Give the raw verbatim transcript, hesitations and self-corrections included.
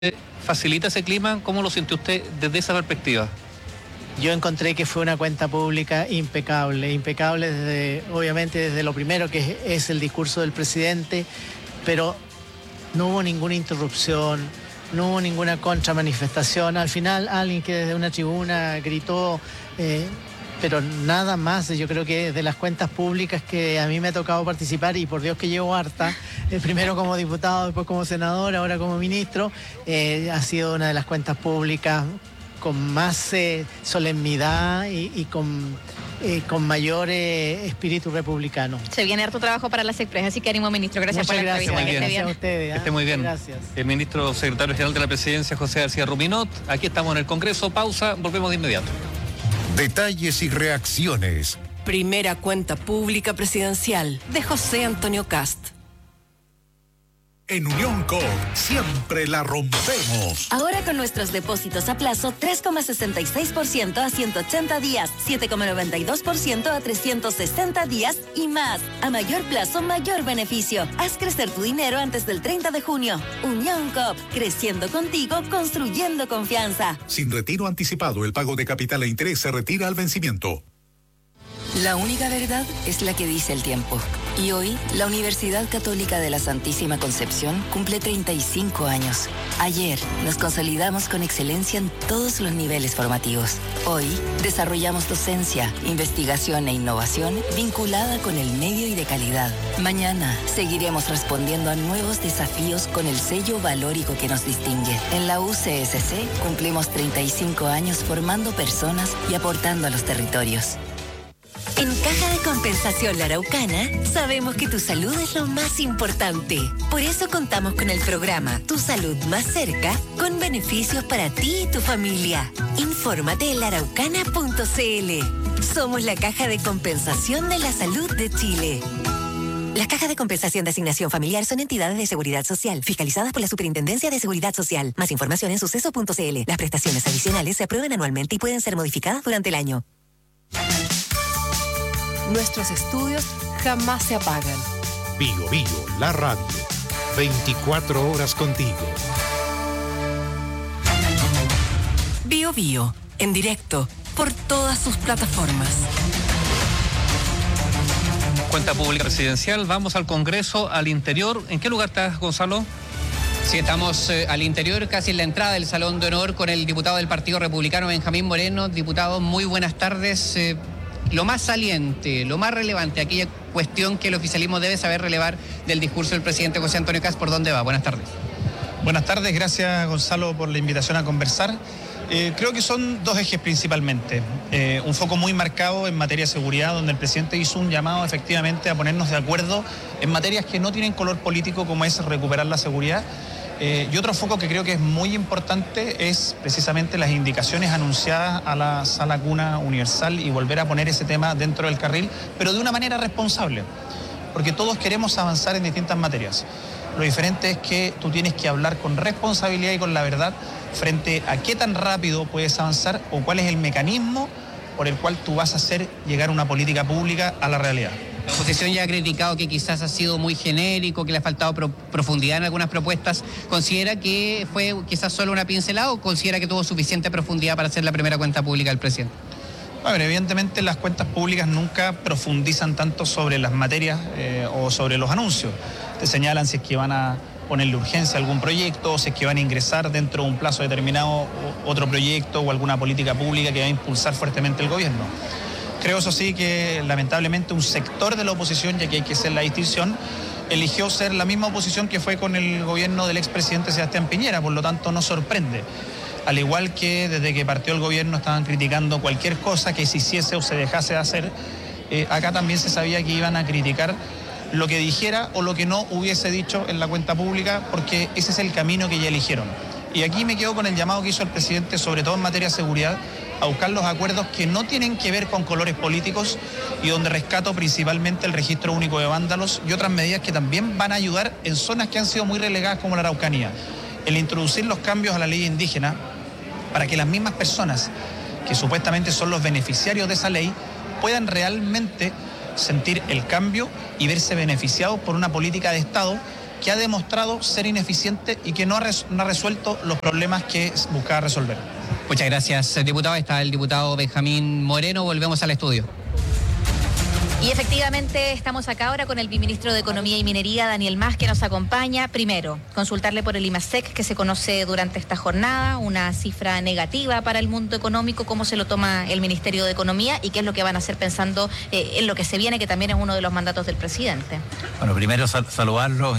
¿Facilita ese clima? ¿Cómo lo sintió usted desde esa perspectiva? Yo encontré que fue una cuenta pública impecable, impecable desde, obviamente desde lo primero que es, es el discurso del presidente, pero no hubo ninguna interrupción, no hubo ninguna contramanifestación. Al final alguien que desde una tribuna gritó, eh, pero nada más. Yo creo que de las cuentas públicas que a mí me ha tocado participar, y por Dios que llevo harta, eh, primero como diputado, después como senador, ahora como ministro, eh, ha sido una de las cuentas públicas con más eh, solemnidad y, y con, eh, con mayor eh, espíritu republicano. Se viene harto trabajo para las expresas, así que ánimo, ministro. Gracias Muchas por la gracias. entrevista. Muy Que bien. esté Gracias bien. a ustedes. ¿eh? Que esté muy bien. Gracias. El ministro secretario general de la Presidencia, José García Ruminot. Aquí estamos en el Congreso. Pausa, volvemos de inmediato. Detalles y reacciones. Primera cuenta pública presidencial de José Antonio Cast. En Unión Coop siempre la rompemos. Ahora con nuestros depósitos a plazo tres coma sesenta y seis por ciento a ciento ochenta días, siete coma noventa y dos por ciento a trescientos sesenta días y más. A mayor plazo, mayor beneficio. Haz crecer tu dinero antes del treinta de junio. Unión Coop, creciendo contigo, construyendo confianza. Sin retiro anticipado, el pago de capital e interés se retira al vencimiento. La única verdad es la que dice el tiempo. Y hoy, la Universidad Católica de la Santísima Concepción cumple treinta y cinco años. Ayer, nos consolidamos con excelencia en todos los niveles formativos. Hoy, desarrollamos docencia, investigación e innovación vinculada con el medio y de calidad. Mañana, seguiremos respondiendo a nuevos desafíos con el sello valórico que nos distingue. En la U C S C, cumplimos treinta y cinco años formando personas y aportando a los territorios. En Caja de Compensación La Araucana, sabemos que tu salud es lo más importante. Por eso contamos con el programa Tu Salud Más Cerca, con beneficios para ti y tu familia. Infórmate en la araucana punto c l. Somos la Caja de Compensación de la Salud de Chile. Las cajas de compensación de asignación familiar son entidades de seguridad social, fiscalizadas por la Superintendencia de Seguridad Social. Más información en suceso punto c l. Las prestaciones adicionales se aprueban anualmente y pueden ser modificadas durante el año. Nuestros estudios jamás se apagan. Bio Bio, la radio. veinticuatro horas contigo. Bio Bio, en directo, por todas sus plataformas. Cuenta pública presidencial. Vamos al Congreso, al interior. ¿En qué lugar estás, Gonzalo? Sí, estamos eh, al interior, casi en la entrada del Salón de Honor, con el diputado del Partido Republicano, Benjamín Moreno. Diputado, muy buenas tardes. Eh, Lo más saliente, lo más relevante, aquella cuestión que el oficialismo debe saber relevar del discurso del presidente José Antonio Cast, ¿por dónde va? Buenas tardes. Buenas tardes, gracias Gonzalo por la invitación a conversar. Eh, creo que son dos ejes principalmente. Eh, un foco muy marcado en materia de seguridad, donde el presidente hizo un llamado efectivamente a ponernos de acuerdo en materias que no tienen color político, como es recuperar la seguridad. Eh, y otro foco que creo que es muy importante es precisamente las indicaciones anunciadas a la Sala Cuna Universal y volver a poner ese tema dentro del carril, pero de una manera responsable, porque todos queremos avanzar en distintas materias. Lo diferente es que tú tienes que hablar con responsabilidad y con la verdad frente a qué tan rápido puedes avanzar o cuál es el mecanismo por el cual tú vas a hacer llegar una política pública a la realidad. La oposición ya ha criticado que quizás ha sido muy genérico, que le ha faltado pro- profundidad en algunas propuestas. ¿Considera que fue quizás solo una pincelada o considera que tuvo suficiente profundidad para hacer la primera cuenta pública del presidente? Bueno, evidentemente las cuentas públicas nunca profundizan tanto sobre las materias eh, o sobre los anuncios. Te señalan si es que van a ponerle urgencia a algún proyecto, o si es que van a ingresar dentro de un plazo determinado otro proyecto o alguna política pública que va a impulsar fuertemente el gobierno. Creo, eso sí, que lamentablemente un sector de la oposición, ya que hay que hacer la distinción, eligió ser la misma oposición que fue con el gobierno del expresidente Sebastián Piñera, por lo tanto no sorprende. Al igual que desde que partió el gobierno estaban criticando cualquier cosa que se hiciese o se dejase de hacer, eh, acá también se sabía que iban a criticar lo que dijera o lo que no hubiese dicho en la cuenta pública, porque ese es el camino que ya eligieron. Y aquí me quedo con el llamado que hizo el presidente, sobre todo en materia de seguridad, a buscar los acuerdos que no tienen que ver con colores políticos y donde rescato principalmente el registro único de vándalos y otras medidas que también van a ayudar en zonas que han sido muy relegadas como la Araucanía. El introducir los cambios a la ley indígena para que las mismas personas que supuestamente son los beneficiarios de esa ley puedan realmente sentir el cambio y verse beneficiados por una política de Estado que ha demostrado ser ineficiente y que no ha, res, no ha resuelto los problemas que buscaba resolver. Muchas gracias, diputado. Está el diputado Benjamín Moreno. Volvemos al estudio. Y efectivamente estamos acá ahora con el viceministro de Economía y Minería, Daniel Mas, que nos acompaña. Primero, consultarle por el IMASEC, que se conoce durante esta jornada, una cifra negativa para el mundo económico, cómo se lo toma el Ministerio de Economía y qué es lo que van a hacer pensando eh, en lo que se viene, que también es uno de los mandatos del presidente. Bueno, primero sal- saludarlos